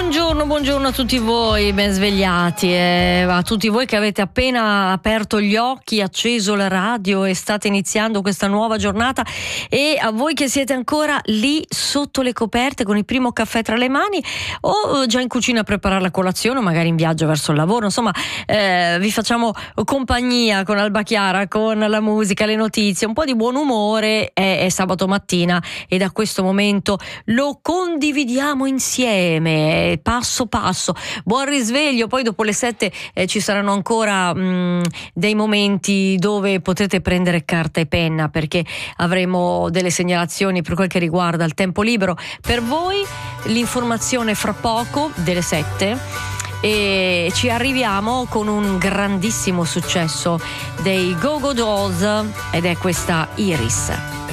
Buongiorno a tutti voi, ben svegliati, a tutti voi che avete appena aperto gli occhi, acceso la radio e state iniziando questa nuova giornata, e a voi che siete ancora lì sotto le coperte con il primo caffè tra le mani o già in cucina a preparare la colazione o magari in viaggio verso il lavoro. Insomma, vi facciamo compagnia con Alba Chiara, con la musica, le notizie, un po' di buon umore. È sabato mattina e da questo momento lo condividiamo insieme, passo passo. Buon risveglio. Poi dopo le 7 ci saranno ancora dei momenti dove potrete prendere carta e penna, perché avremo delle segnalazioni per quel che riguarda il tempo libero per voi. L'informazione fra poco delle 7 e ci arriviamo con un grandissimo successo dei Go Go Dolls ed è questa Iris.